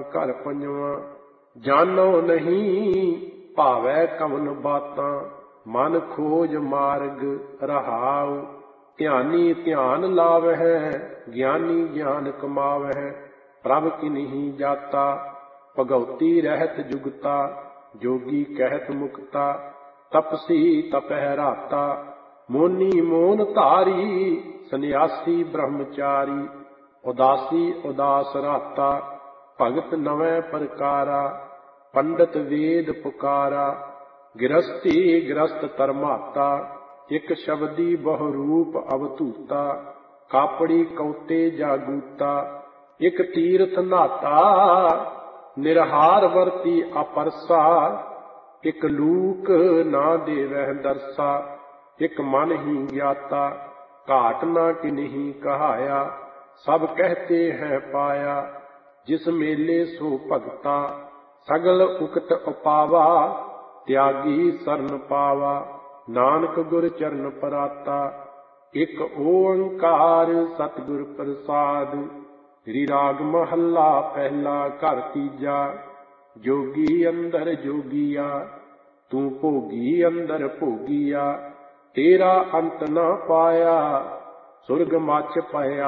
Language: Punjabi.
ਘਰ ਪੰਜਵਾਂ। ਜਾਨੋ ਨਹੀਂ ਭਾਵੈ ਕਵਨ ਬਾਤਾਂ, ਮਨ ਖੋਜ ਮਾਰਗ ਰਹਾਉ। ਧਿਆਨੀ ਧਿਆਨ ਲਾਵਹਿ, ਗਿਆਨੀ ਗਿਆਨ ਕਮਾਵਹਿ। ਪ੍ਰਭ ਕਿਨਹੀ ਜਾਤਾ, ਭਗਉਤੀ ਰਹਿਤ ਜੁਗਤਾ। ਜੋਗੀ ਕਹਿਤ ਮੁਕਤਾ, ਤਪਸੀ ਤਪਹਿ ਰਾਤਾ। ਮੋਨੀ ਮੋਨ ਧਾਰੀ, ਸੰਨਿਆਸੀ ਬ੍ਰਹਮਚਾਰੀ। ਉਦਾਸੀ ਉਦਾਸ ਰਾਤਾ, ਭਗਤ ਨਵੈ ਪ੍ਰਕਾਰਾ। ਪੰਡਤ ਵੇਦ ਪੁਕਾਰਾ, ਗਿਰਸਤੀ ਗਿਰਸਤ ਧਰਮਾਤਾ। ਇਕ ਸ਼ਬਦੀ ਬਹੁ ਰੂਪ ਅਵਧੂਤਾ, ਕਾਪੜੀ ਕਉਤੇ ਜਾਗੂਤਾ। ਇਕ ਤੀਰਥ ਨਾਤਾ, ਨਿਰਹਾਰ ਵਰਤੀ ਅਪਰਸਾ। ਇਕ ਲੂਕ ਨਾ ਦੇਵਹਿ ਦਰਸਾ, ਇਕ ਮਨ ਹੀ ਗਿਆਤਾ। ਘਾਟ ਨਾ ਕਿਨਹੀ ਕਹਾਇਆ, ਸਭ ਕਹਿਤੇ ਹੈ ਪਾਇਆ। ਜਿਸ ਮੇਲੇ ਸੋ ਭਗਤਾ, ਸਗਲ ਉਕਤ ਉਪਾਵਾ। ਤਿਆਗੀ ਸਰਨ ਪਾਵਾ, ਨਾਨਕ ਗੁਰ ਚਰਨ ਪਰਾਤਾ। ਇਕ ਓੰਕਾਰ ਸਤਿਗੁਰ ਪ੍ਰਸਾਦ, ਸ੍ਰੀ ਰਾਗ ਮਹੱਲਾ ਪਹਿਲਾ ਘਰ ਤੀਜਾ। ਜੋਗੀ ਅੰਦਰ ਜੋਗੀਆ, ਤੂੰ ਭੋਗੀ ਅੰਦਰ ਭੋਗੀਆ। ਤੇਰਾ ਅੰਤ ਨਾ ਪਾਇਆ, ਸੁਰਗ ਮੱਚ ਪਏ